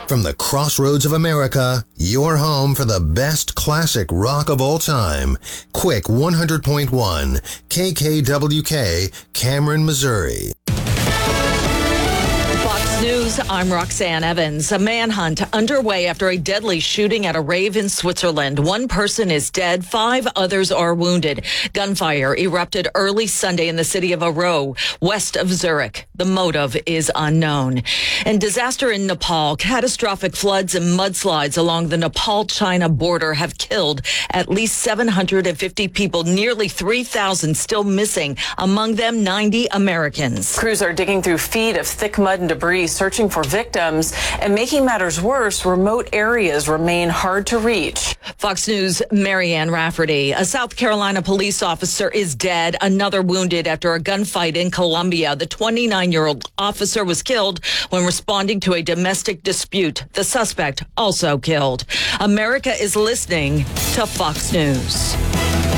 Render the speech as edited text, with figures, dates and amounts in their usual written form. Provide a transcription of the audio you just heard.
From the crossroads of America, your home for the best classic rock of all time. Quick 100.1 KKWK, Cameron, Missouri. Fox News, I'm Roxanne Evans. A manhunt underway after a deadly shooting at a rave in Switzerland. One person is dead, 5 others are wounded. Gunfire erupted early Sunday in the city of Aro, west of Zurich. The motive is unknown. And disaster in Nepal. Catastrophic floods and mudslides along the Nepal-China border have killed at least 750 people, nearly 3,000 still missing, among them 90 Americans. Crews are digging through feet of thick mud and debris, searching for victims, and making matters worse, remote areas remain hard to reach. Fox News' Marianne Rafferty. A South Carolina police officer is dead, another wounded after a gunfight in Columbia. The 29-year-old officer was killed when responding to a domestic dispute. The suspect also killed. America is listening to Fox News.